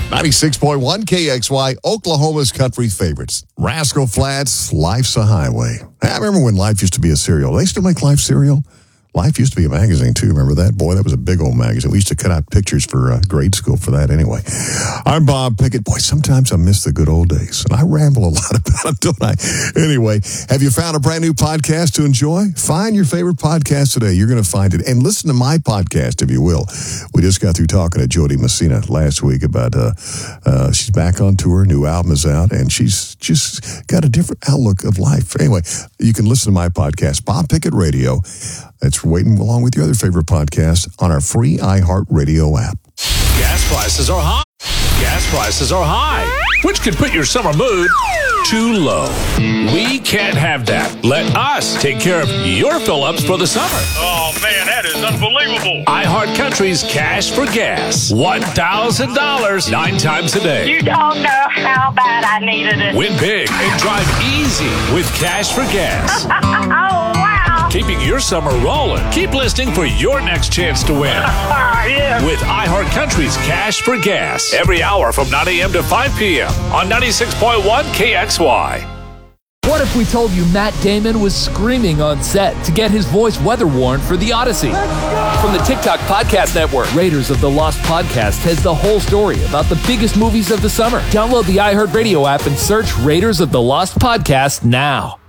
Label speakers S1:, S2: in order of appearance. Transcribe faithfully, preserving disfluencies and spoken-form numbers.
S1: ninety-six point one K X Y, Oklahoma's country favorites. Rascal Flatts, Life's a Highway. I remember when Life used to be a cereal. They still make Life cereal? Life used to be a magazine, too. Remember that? Boy, that was a big old magazine. We used to cut out pictures for uh, grade school for that anyway. I'm Bob Pickett. Boy, sometimes I miss the good old days, and I ramble a lot about it, don't I? Anyway, have you found a brand new podcast to enjoy? Find your favorite podcast today. You're going to find it. And listen to my podcast, if you will. We just got through talking to Jody Messina last week about, uh, uh, she's back on tour, new album is out, and she's just got a different outlook of life. Anyway, you can listen to my podcast, Bob Pickett Radio. It's waiting along with your other favorite podcasts on our free iHeartRadio app.
S2: Gas prices are high. Gas prices are high, which could put your summer mood too low. We can't have that. Let us take care of your fill-ups for the summer.
S3: Oh, man, that is unbelievable.
S2: iHeart Country's Cash for Gas. one thousand dollars nine times a day.
S4: You don't know how bad I needed it.
S2: Win big and drive easy with Cash for Gas.
S4: Oh, wow.
S2: Keeping your summer rolling. Keep listening for your next chance to win.
S4: Yeah.
S2: With iHeart Country's Cash for Gas. Every hour from nine a.m. to five p.m. on ninety-six point one K X Y.
S5: What if we told you Matt Damon was screaming on set to get his voice weather-worn for The Odyssey? From the TikTok Podcast Network, Raiders of the Lost Podcast has the whole story about the biggest movies of the summer. Download the iHeartRadio app and search Raiders of the Lost Podcast now.